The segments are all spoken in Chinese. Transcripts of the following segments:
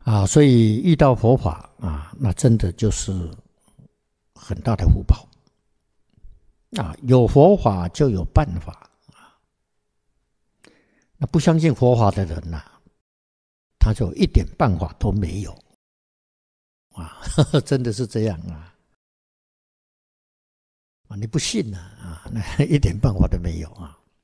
所以遇到佛法那真的就是很大的福报有佛法就有办法那不相信佛法的人他就一点办法都没有真的是这样你不信那一点办法都没有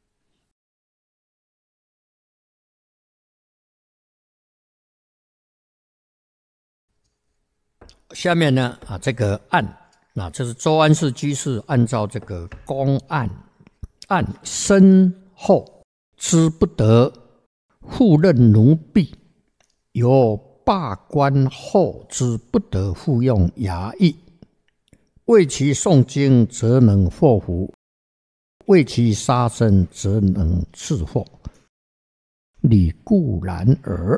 下面呢这个案这是周安世居士按照这个公案身后知不得复任奴婢，由罢官后之不得复用衙役，为其诵经则能获福，为其杀生则能赐祸，理固然耳。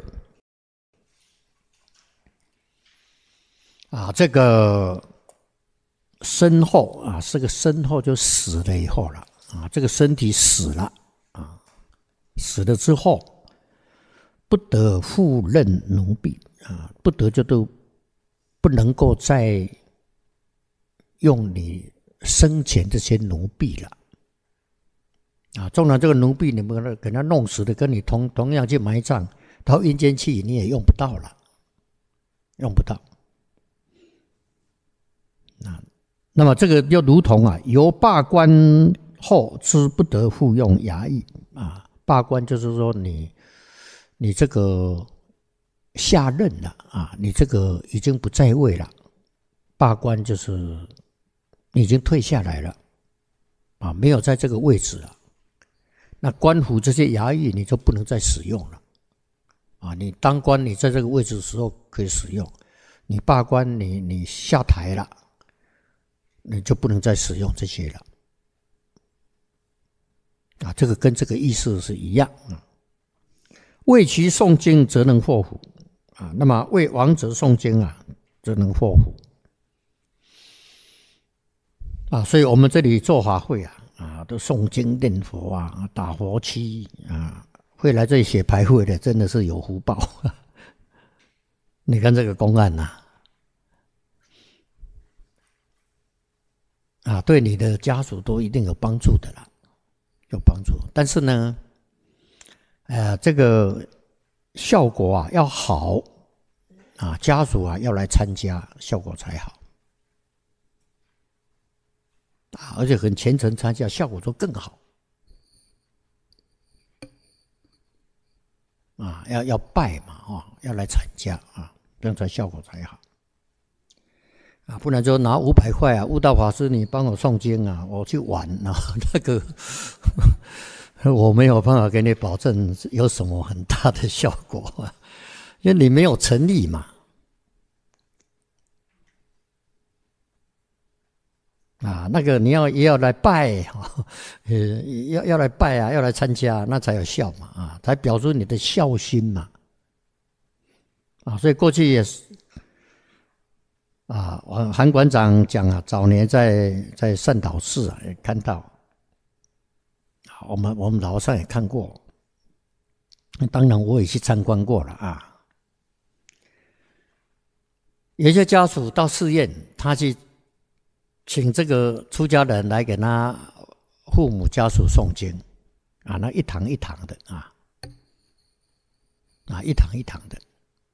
这个身后这个身后就死了以后了这个身体死了死了之后不得复任奴婢不得就都不能够再用你生前这些奴婢了纵然这个奴婢你们给他弄死的跟你同样去埋葬到阴间去你也用不到了，用不到那么这个就如同由罢官后之不得复用衙役罢官就是说你这个下任了你这个已经不在位了，罢官就是你已经退下来了没有在这个位置了，那官府这些衙役你就不能再使用了你当官你在这个位置的时候可以使用，你罢官你下台了你就不能再使用这些了这个跟这个意思是一样为其诵经则能获福那么为亡者诵经则能获福所以我们这里做法会都诵经念佛打佛七会来这里写牌会的真的是有福报你看这个公案对你的家属都一定有帮助的啦，有帮助。但是呢，这个效果要好家属要来参加，效果才好而且很虔诚参加，效果就更好要拜嘛要来参加这样才效果才好。不然就拿500块悟道法师你帮我诵经我去玩那个我没有办法给你保证有什么很大的效果因为你没有诚意嘛那个你也要来拜要来拜要来参加那才有效嘛才表出你的孝心嘛所以过去也是韩馆长讲早年在善导寺也看到我们老上也看过，当然我也去参观过了有一些家属到寺院他去请这个出家人来给他父母家属诵经那一堂一堂的一堂一堂的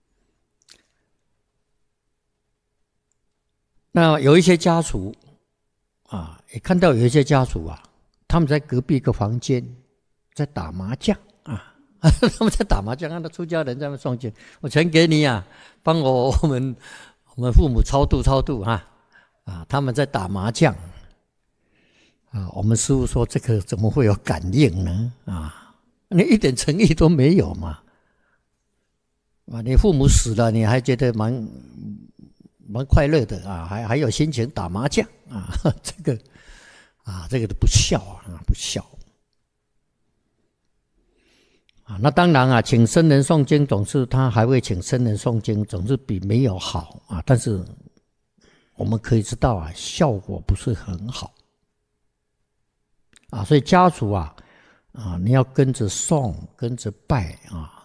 那有一些家属也看到有一些家属他们在隔壁一个房间在打麻将他们在打麻将，看到出家人在那诵经，我钱给你帮我们父母超度他们在打麻将我们师父说这个怎么会有感应呢你一点诚意都没有嘛你父母死了你还觉得蛮快乐的还有心情打麻将这个都不孝不孝那当然请僧人诵经总是他还会请僧人诵经总是比没有好但是我们可以知道效果不是很好所以家属你要跟着诵跟着拜